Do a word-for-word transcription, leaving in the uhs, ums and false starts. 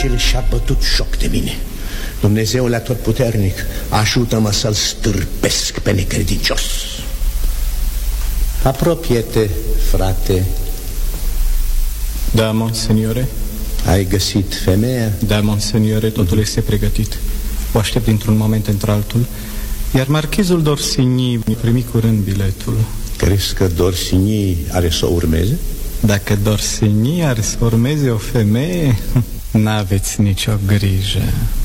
regele și-a bătut joc de mine. Dumnezeule atotputernic, ajută-mă să-l stârpesc pe necredincios. Apropie-te, frate. Da, monseniore. Ai găsit femeia? Da, monseniore, totul mm-hmm. este pregătit. O aștept dintr-un moment într-altul. Iar marchizul d'Orsigny mi primi curând biletul. Crezi că d'Orsigny are să o urmeze? Dacă d'Orsigny are să urmeze o femeie, n-aveți nicio grijă.